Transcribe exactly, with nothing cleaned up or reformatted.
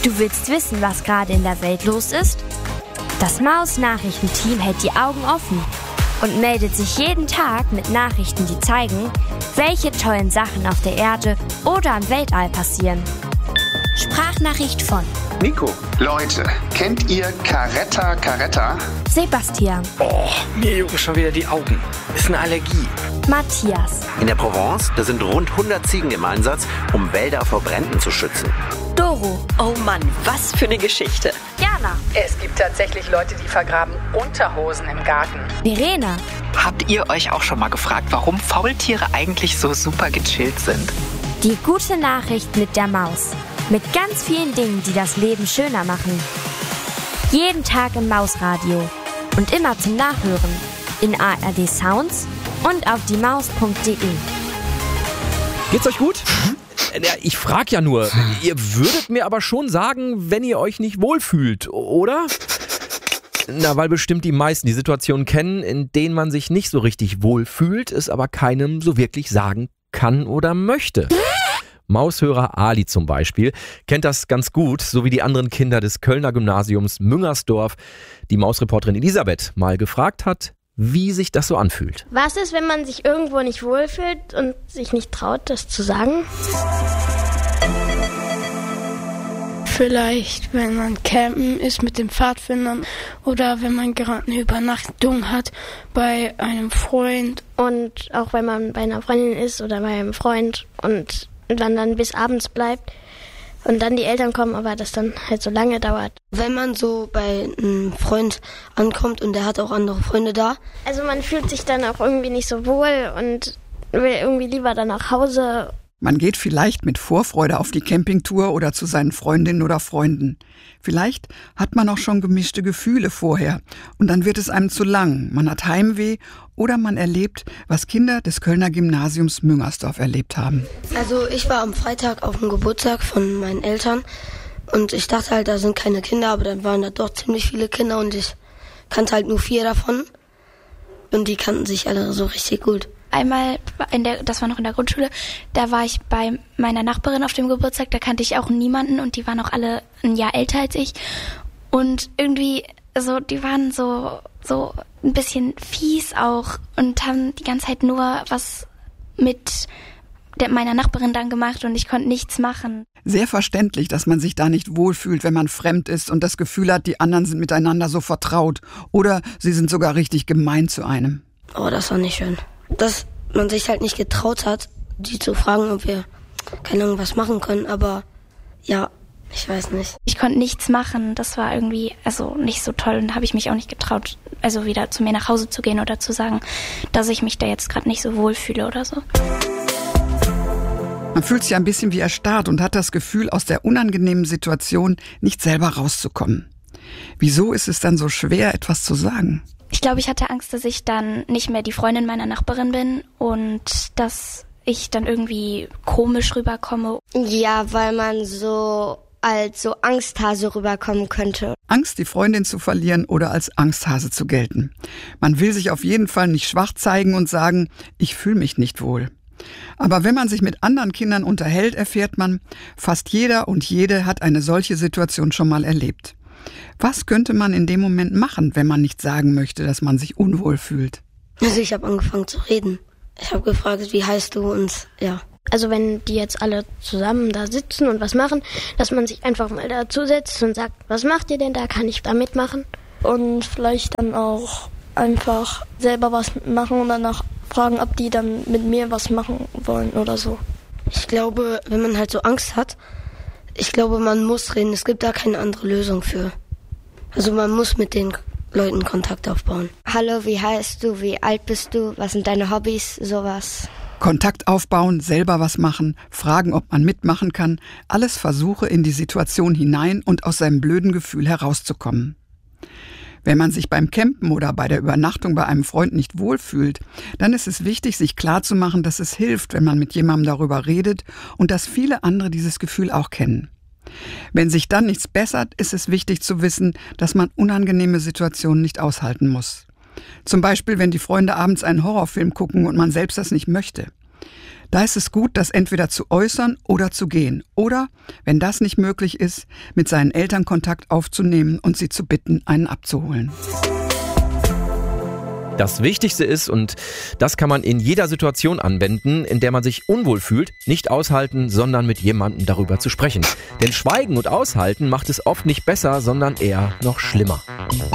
Du willst wissen, was gerade in der Welt los ist? Das Maus-Nachrichtenteam hält die Augen offen und meldet sich jeden Tag mit Nachrichten, die zeigen, welche tollen Sachen auf der Erde oder im Weltall passieren. Sprachnachricht von Nico. Leute, kennt ihr Caretta Caretta? Sebastian. Oh, mir jucken schon wieder die Augen. Ist eine Allergie. Matthias. In der Provence, da sind rund hundert Ziegen im Einsatz, um Wälder vor Bränden zu schützen. Doro. Oh Mann, was für eine Geschichte. Jana. Es gibt tatsächlich Leute, die vergraben Unterhosen im Garten. Verena. Habt ihr euch auch schon mal gefragt, warum Faultiere eigentlich so super gechillt sind? Die gute Nachricht mit der Maus. Mit ganz vielen Dingen, die das Leben schöner machen. Jeden Tag im Mausradio. Und immer zum Nachhören. In A R D Sounds und auf die maus punkt de. Geht's euch gut? Ja, ich frag ja nur. Ihr würdet mir aber schon sagen, wenn ihr euch nicht wohlfühlt, oder? Na, weil bestimmt die meisten die Situation kennen, in denen man sich nicht so richtig wohlfühlt, es aber keinem so wirklich sagen kann oder möchte. Maushörer Ali zum Beispiel kennt das ganz gut, so wie die anderen Kinder des Kölner Gymnasiums Müngersdorf, die Mausreporterin Elisabeth mal gefragt hat, wie sich das so anfühlt. Was ist, wenn man sich irgendwo nicht wohlfühlt und sich nicht traut, das zu sagen? Vielleicht, wenn man campen ist mit den Pfadfindern oder wenn man gerade eine Übernachtung hat bei einem Freund. Und auch wenn man bei einer Freundin ist oder bei einem Freund und dann dann bis abends bleibt und dann die Eltern kommen, aber das dann halt so lange dauert. Wenn man so bei einem Freund ankommt und der hat auch andere Freunde da. Also man fühlt sich dann auch irgendwie nicht so wohl und will irgendwie lieber dann nach Hause. Man geht vielleicht mit Vorfreude auf die Campingtour oder zu seinen Freundinnen oder Freunden. Vielleicht hat man auch schon gemischte Gefühle vorher und dann wird es einem zu lang. Man hat Heimweh oder man erlebt, was Kinder des Kölner Gymnasiums Müngersdorf erlebt haben. Also ich war am Freitag auf dem Geburtstag von meinen Eltern und ich dachte halt, da sind keine Kinder, aber dann waren da doch ziemlich viele Kinder und ich kannte halt nur vier davon und die kannten sich alle so richtig gut. Einmal, in der, das war noch in der Grundschule, da war ich bei meiner Nachbarin auf dem Geburtstag, da kannte ich auch niemanden und die waren auch alle ein Jahr älter als ich. Und irgendwie, so, die waren so, so ein bisschen fies auch und haben die ganze Zeit nur was mit der, meiner Nachbarin dann gemacht und ich konnte nichts machen. Sehr verständlich, dass man sich da nicht wohlfühlt, wenn man fremd ist und das Gefühl hat, die anderen sind miteinander so vertraut oder sie sind sogar richtig gemein zu einem. Oh, das war nicht schön. Dass man sich halt nicht getraut hat, die zu fragen, ob wir, keine Ahnung, was machen können. Aber ja, ich weiß nicht. Ich konnte nichts machen. Das war irgendwie also nicht so toll. Und da habe ich mich auch nicht getraut, also wieder zu mir nach Hause zu gehen oder zu sagen, dass ich mich da jetzt gerade nicht so wohl fühle oder so. Man fühlt sich ein bisschen wie erstarrt und hat das Gefühl, aus der unangenehmen Situation nicht selber rauszukommen. Wieso ist es dann so schwer, etwas zu sagen? Ich glaube, ich hatte Angst, dass ich dann nicht mehr die Freundin meiner Nachbarin bin und dass ich dann irgendwie komisch rüberkomme. Ja, weil man so als so Angsthase rüberkommen könnte. Angst, die Freundin zu verlieren oder als Angsthase zu gelten. Man will sich auf jeden Fall nicht schwach zeigen und sagen, ich fühle mich nicht wohl. Aber wenn man sich mit anderen Kindern unterhält, erfährt man, fast jeder und jede hat eine solche Situation schon mal erlebt. Was könnte man in dem Moment machen, wenn man nicht sagen möchte, dass man sich unwohl fühlt? Also ich habe angefangen zu reden. Ich habe gefragt, wie heißt du und ja. Also wenn die jetzt alle zusammen da sitzen und was machen, dass man sich einfach mal dazusetzt und sagt, was macht ihr denn da, kann ich da mitmachen? Und vielleicht dann auch einfach selber was machen und danach fragen, ob die dann mit mir was machen wollen oder so. Ich glaube, wenn man halt so Angst hat, ich glaube, man muss reden. Es gibt da keine andere Lösung für. Also man muss mit den Leuten Kontakt aufbauen. Hallo, wie heißt du? Wie alt bist du? Was sind deine Hobbys? Sowas. Kontakt aufbauen, selber was machen, fragen, ob man mitmachen kann. Alles Versuche, in die Situation hinein und aus seinem blöden Gefühl herauszukommen. Wenn man sich beim Campen oder bei der Übernachtung bei einem Freund nicht wohlfühlt, dann ist es wichtig, sich klarzumachen, dass es hilft, wenn man mit jemandem darüber redet und dass viele andere dieses Gefühl auch kennen. Wenn sich dann nichts bessert, ist es wichtig zu wissen, dass man unangenehme Situationen nicht aushalten muss. Zum Beispiel, wenn die Freunde abends einen Horrorfilm gucken und man selbst das nicht möchte. Da ist es gut, das entweder zu äußern oder zu gehen. Oder, wenn das nicht möglich ist, mit seinen Eltern Kontakt aufzunehmen und sie zu bitten, einen abzuholen. Das Wichtigste ist, und das kann man in jeder Situation anwenden, in der man sich unwohl fühlt, nicht aushalten, sondern mit jemandem darüber zu sprechen. Denn Schweigen und Aushalten macht es oft nicht besser, sondern eher noch schlimmer.